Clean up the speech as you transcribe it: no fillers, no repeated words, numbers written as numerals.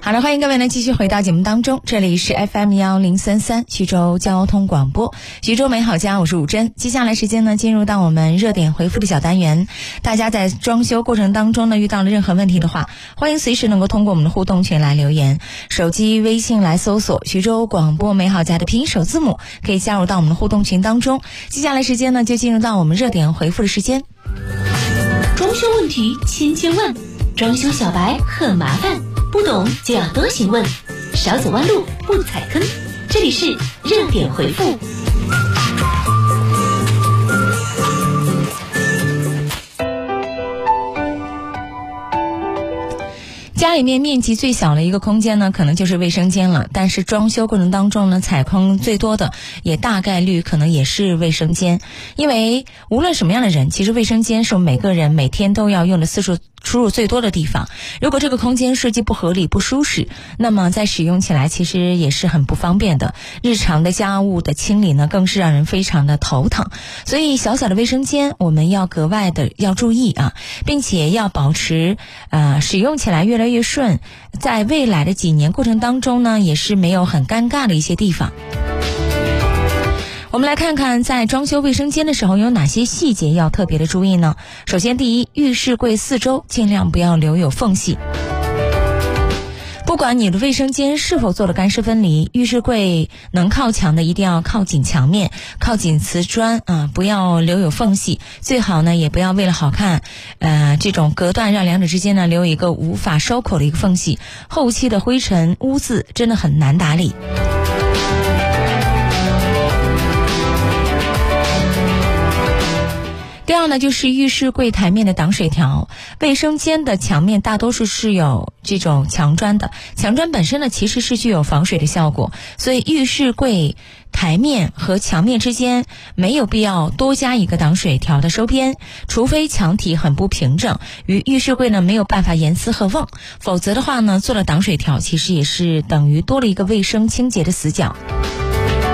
好了，欢迎各位呢继续回到节目当中，这里是 FM1033 徐州交通广播，徐州美好家，我是武珍。接下来时间呢，进入到我们热点回复的小单元。大家在装修过程当中呢，遇到了任何问题的话，欢迎随时能够通过我们的互动群来留言。手机微信来搜索徐州广播美好家的拼音首字母，可以加入到我们的互动群当中。接下来时间呢，就进入到我们热点回复的时间。 装修问题千千万，装修小白很麻烦，不懂就要多询问，少走弯路不踩坑。这里是热点回复。 家里面面积最小的一个空间呢，可能就是卫生间了。但是装修过程当中呢，踩坑最多的也大概率可能也是卫生间。因为无论什么样的人，其实卫生间是我们每个人每天都要用的次数出入最多的地方。如果这个空间设计不合理不舒适，那么在使用起来其实也是很不方便的。日常的家务的清理呢，更是让人非常的头疼。所以小小的卫生间我们要格外的要注意啊，并且要保持使用起来越来越顺，在未来的几年过程当中呢，也是没有很尴尬的一些地方。我们来看看在装修卫生间的时候有哪些细节要特别的注意呢？首先第一，浴室柜四周尽量不要留有缝隙。不管你的卫生间是否做了干湿分离，浴室柜能靠墙的一定要靠紧墙面，靠紧瓷砖啊，不要留有缝隙。最好呢也不要为了好看这种隔断让两者之间呢留有一个无法收口的一个缝隙，后期的灰尘污渍真的很难打理。第二呢，就是浴室柜台面的挡水条。卫生间的墙面大多数是有这种墙砖的，墙砖本身呢其实是具有防水的效果，所以浴室柜台面和墙面之间没有必要多加一个挡水条的收边，除非墙体很不平整，与浴室柜呢没有办法严丝合缝，否则的话呢，做了挡水条其实也是等于多了一个卫生清洁的死角。